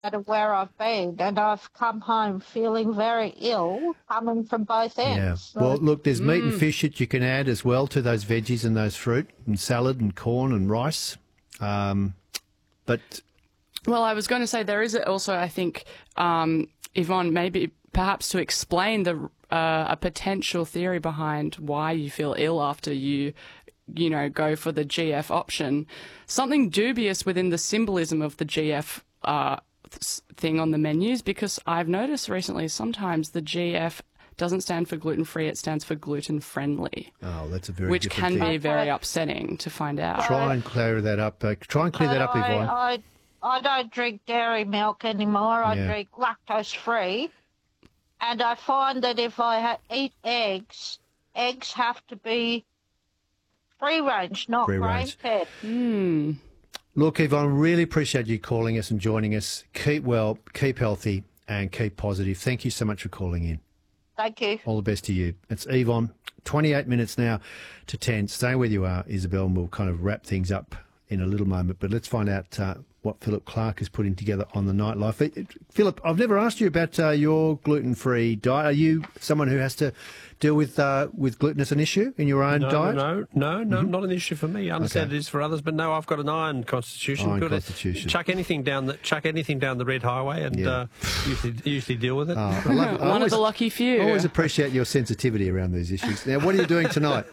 matter where I've been, and I've come home feeling very ill, coming from both Yeah. ends. Well, look, there's meat and fish that you can add as well to those veggies and those fruit and salad and corn and rice. But Well, I was going to say there is also, I think, Yvonne, maybe perhaps to explain a potential theory behind why you feel ill after you go for the GF option. Something dubious within the symbolism of the GF thing on the menus, because I've noticed recently sometimes the GF doesn't stand for gluten-free, it stands for gluten-friendly. oh, that's a very Which different can thing. be very upsetting to find out. Try and clear that up. Yvonne. I don't drink dairy milk anymore. I Yeah. drink lactose-free. And I find that if I eat eggs have to be free-range, not Free-range. grain-fed. Look, Yvonne, really appreciate you calling us and joining us. Keep well, keep healthy, and keep positive. Thank you so much for calling in. Thank you. All the best to you. It's Yvonne. 28 minutes now to 10. Stay where you are, Isabel, and we'll kind of wrap things up in a little moment. But let's find out what Philip Clark is putting together on the nightlife. Philip, I've never asked you about your gluten-free diet. Are you someone who has to deal with gluten as an issue in your own diet? No, not an issue for me. I understand it is for others, but no, I've got an iron constitution. Iron Good. constitution. Chuck anything down the red highway, and usually deal with it. One of the lucky few. I always appreciate your sensitivity around these issues. Now, what are you doing tonight?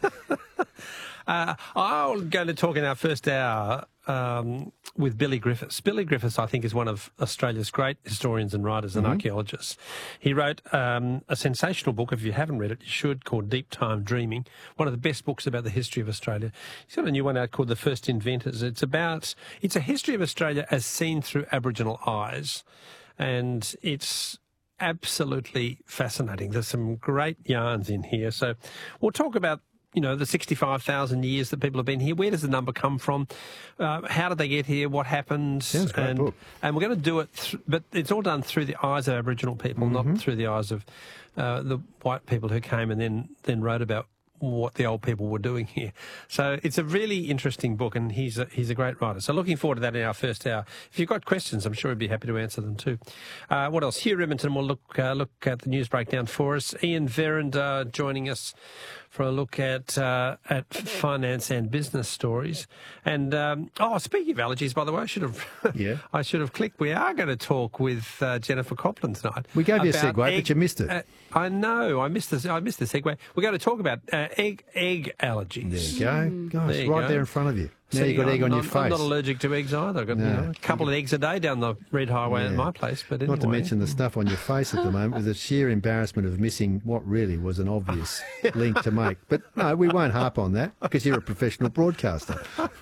I'm going to talk in our first hour with Billy Griffiths. Billy Griffiths, I think, is one of Australia's great historians and writers and archaeologists. He wrote a sensational book, if you haven't read it, you should, called Deep Time Dreaming, one of the best books about the history of Australia. He's got a new one out called The First Inventors. It's a history of Australia as seen through Aboriginal eyes, and it's absolutely fascinating. There's some great yarns in here. So we'll talk about the 65,000 years that people have been here. Where does the number come from? How did they get here? What happened? Sounds great book. And we're going to do it, but it's all done through the eyes of Aboriginal people, not through the eyes of the white people who came and then wrote about what the old people were doing here. So it's a really interesting book, and he's a great writer. So looking forward to that in our first hour. If you've got questions, I'm sure he'd be happy to answer them too. What else? Hugh Remington will look at the news breakdown for us. Ian Verrand joining us for a look at finance and business stories. And speaking of allergies, by the way, I should have clicked. We are going to talk with Jennifer Copland tonight. We gave you a segue, but you missed it. I know. I missed the segue. We're going to talk about egg allergies. There you go. Guys, right there in front of you. Now you've got egg on your face. I'm not allergic to eggs either. I've got a couple of eggs a day down the red highway at my place. But anyway. Not to mention the stuff on your face at the moment with the sheer embarrassment of missing what really was an obvious link to make. But no, we won't harp on that because you're a professional broadcaster.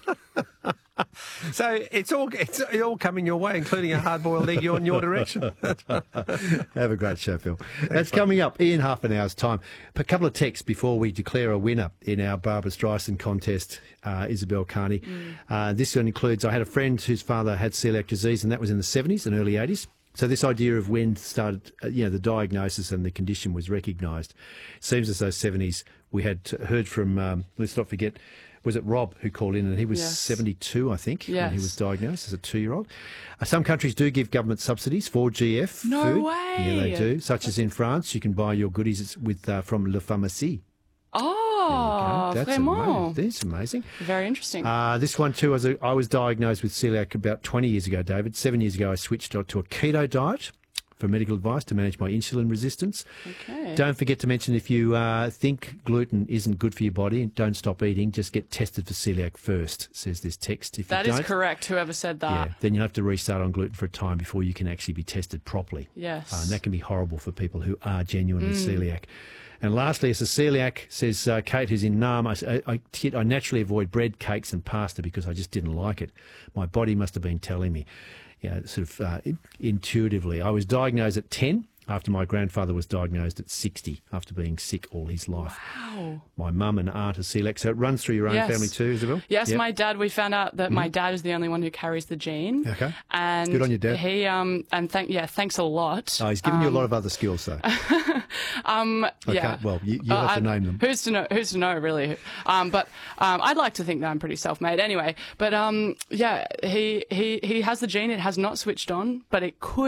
So it's all coming your way, including a hard-boiled egg in your direction. Have a great show, Phil. That's coming up in half an hour's time. A couple of texts before we declare a winner in our Barbara Streisand contest, Isabel Carney. This one includes, I had a friend whose father had celiac disease, and that was in the 70s and early 80s. So this idea of when started, the diagnosis and the condition was recognised. Seems as though 70s, we had heard from, let's not forget, was it Rob who called in, and he was 72, I think, when he was diagnosed as a 2-year-old. Some countries do give government subsidies for GF food. No way. Yeah, they do. Such as in France, you can buy your goodies from La Pharmacie. Oh, that's vraiment. amazing. That's amazing. Very interesting. This one too, I was diagnosed with celiac about 20 years ago, David. 7 years ago, I switched to a keto diet for medical advice to manage my insulin resistance. Okay. Don't forget to mention, if you think gluten isn't good for your body, don't stop eating. Just get tested for celiac first, says this text. If that you is don't, correct, whoever said that. Yeah, then you'll have to restart on gluten for a time before you can actually be tested properly. Yes. And that can be horrible for people who are genuinely celiac. And lastly, as a celiac, says Kate, who's in Naarm, I naturally avoid bread, cakes and pasta because I just didn't like it. My body must have been telling me, sort of intuitively. I was diagnosed at 10 after my grandfather was diagnosed at 60 after being sick all his life. Wow. My mum and aunt are celiac. So it runs through your own Yes. family too, Isabel? Yes, Yep. my dad. We found out that my dad is the only one who carries the gene. Okay. And Good on you, Dad. He thanks a lot. Oh, he's given you a lot of other skills, though. Yeah. You have to name them. Who's to know, really? But I'd like to think that I'm pretty self-made anyway. But he has the gene. It has not switched on, but it could